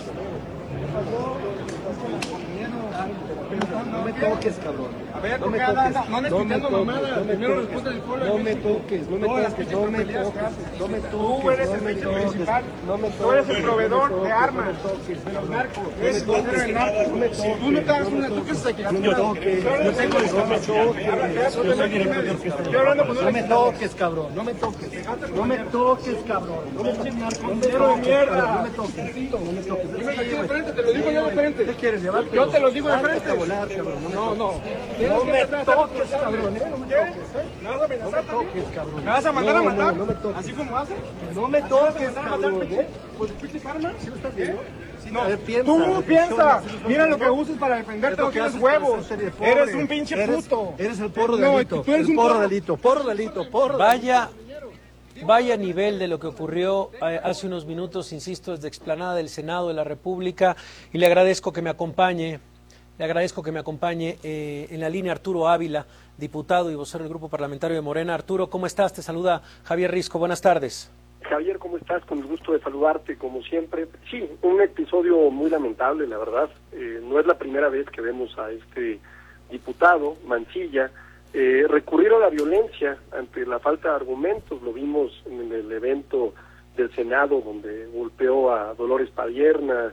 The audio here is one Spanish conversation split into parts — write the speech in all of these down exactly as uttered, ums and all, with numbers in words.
No me toques, cabrón. A ver, no me toques. No me toques. No me toques. No me toques. No me toques. No me toques. No me toques. Tú eres el bicho principal. Tú eres el proveedor de armas de los narcos. Eres el vocero del narco. Si tú no te das una, tú qué estás aquí. No me toques. Yo tengo Yo hablando con No me toques, cabrón. No me toques. No me toques, cabrón. No me toques. No me toques. No me toques. No me toques. Dime aquí de frente, te lo digo yo de frente. ¿Qué quieres llevar? Yo te lo digo de frente. No, no. No me toques, cabrón. No me toques. ¿Me vas a amenazar toques, cabrón. ¿Me vas a mandar a matar? No me toques. ¿Así como haces? No me toques, cabrón. ¿Pues pinches armas? ¿Sí lo estás viendo? No, piensa, tú piensas, reflexiona, mira lo que usas para defenderte, no tienes huevos, eres un pinche puto. Eres el porro No, delito, tú eres el un porro porro. delito, porro delito, porro Vaya, vaya nivel de lo que ocurrió eh, hace unos minutos, insisto, desde explanada del Senado de la República, y le agradezco que me acompañe, le agradezco que me acompañe eh, en la línea Arturo Ávila, diputado y vocero del Grupo Parlamentario de Morena. Arturo, ¿cómo estás? Te saluda Javier Risco, buenas tardes. Javier, ¿cómo estás? Con el gusto de saludarte, como siempre. Sí, un episodio muy lamentable, la verdad. Eh, no es la primera vez que vemos a este diputado, Mancilla, eh, recurrir a la violencia ante la falta de argumentos. Lo vimos en el evento del Senado, donde golpeó a Dolores Padierna,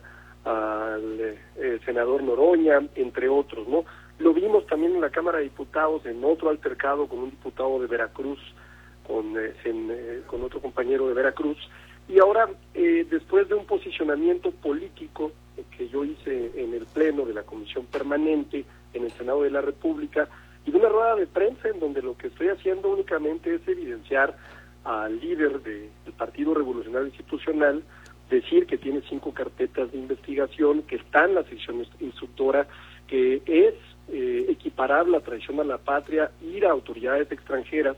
al eh, senador Noroña, entre otros, ¿no? Lo vimos también en la Cámara de Diputados, en otro altercado con un diputado de Veracruz, con, eh, en, eh, con otro compañero de Veracruz, y ahora eh, después de un posicionamiento político eh, que yo hice en el Pleno de la Comisión Permanente en el Senado de la República, y de una rueda de prensa en donde lo que estoy haciendo únicamente es evidenciar al líder de, del Partido Revolucionario Institucional, decir que tiene cinco carpetas de investigación, que está en la sección instructora, que es eh, equiparable a traición a la patria, ir a autoridades extranjeras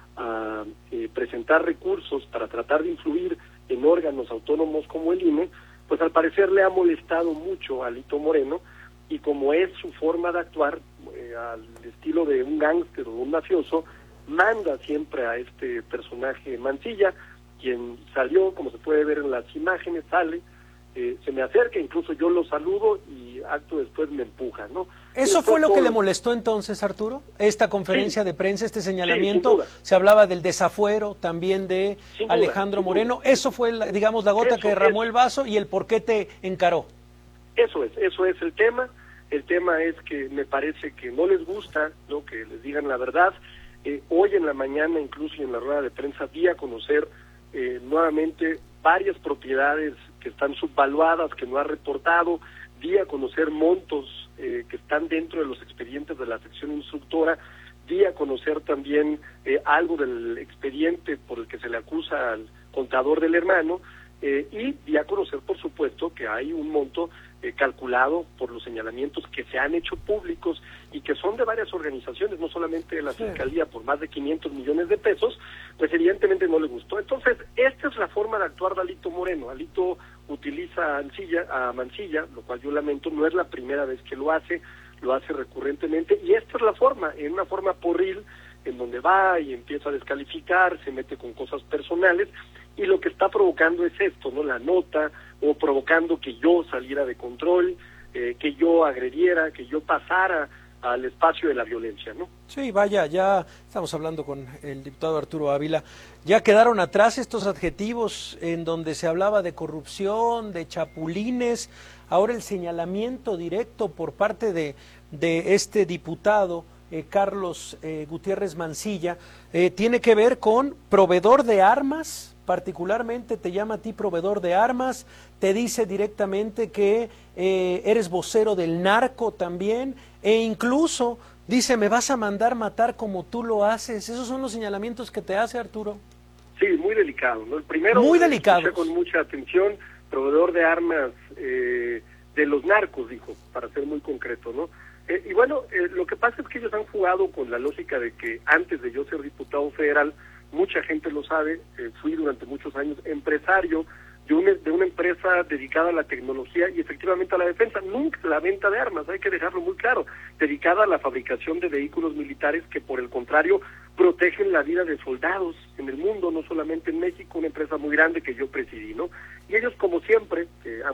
a eh, presentar recursos para tratar de influir en órganos autónomos como el I N E, pues al parecer le ha molestado mucho a Alito Moreno, y como es su forma de actuar, eh, al estilo de un gángster o un mafioso, manda siempre a este personaje Mancilla, quien salió, como se puede ver en las imágenes, sale, eh, se me acerca, incluso yo lo saludo y acto después me empuja, ¿no? ¿Eso fue lo todo... que le molestó entonces, Arturo? Esta conferencia sí. de prensa, este señalamiento, sí, se hablaba del desafuero también de sin Alejandro duda, Moreno, eso fue, la, digamos, la gota eso, que derramó eso. el vaso y el por qué te encaró. Eso es, eso es el tema, el tema es que me parece que no les gusta, ¿no?, que les digan la verdad. Eh, hoy en la mañana, incluso en la rueda de prensa, di a conocer eh, nuevamente varias propiedades que están subvaluadas, que no ha reportado, di a conocer montos eh, que están dentro de los expedientes de la sección instructora, di a conocer también eh, algo del expediente por el que se le acusa al contador del hermano, eh, y di a conocer, por supuesto, que hay un monto eh, calculado por los señalamientos que se han hecho públicos y que son de varias organizaciones, no solamente de la sí. Fiscalía, por más de quinientos millones de pesos, pues evidentemente no le gustó. Entonces, esta es la forma de actuar de Alito Moreno. Alito utiliza a Mancilla, a Mancilla, lo cual yo lamento, no es la primera vez que lo hace, lo hace recurrentemente, y esta es la forma, en una forma porril, en donde va y empieza a descalificar, se mete con cosas personales, y lo que está provocando es esto, ¿no? La nota, o provocando que yo saliera de control, eh, que yo agrediera, que yo pasara al espacio de la violencia, ¿no? Sí, vaya, ya estamos hablando con el diputado Arturo Ávila, ya quedaron atrás estos adjetivos en donde se hablaba de corrupción, de chapulines, ahora el señalamiento directo por parte de, de este diputado, eh, Carlos eh, Gutiérrez Mancilla, eh, tiene que ver con proveedor de armas. Particularmente te llama a ti proveedor de armas, te dice directamente que eh, eres vocero del narco también, e incluso dice, me vas a mandar matar como tú lo haces. Esos son los señalamientos que te hace, Arturo. Sí, muy delicado, ¿no? El primero, muy delicado, con mucha atención, proveedor de armas eh, de los narcos, dijo, para ser muy concreto, ¿no? Eh, y bueno, eh, lo que pasa es que ellos han jugado con la lógica de que antes de yo ser diputado federal, mucha gente lo sabe, eh, fui durante muchos años empresario de una, de una empresa dedicada a la tecnología y efectivamente a la defensa, nunca a la venta de armas, hay que dejarlo muy claro, dedicada a la fabricación de vehículos militares que por el contrario protegen la vida de soldados en el mundo, no solamente en México, una empresa muy grande que yo presidí, ¿no? Y ellos como siempre, eh,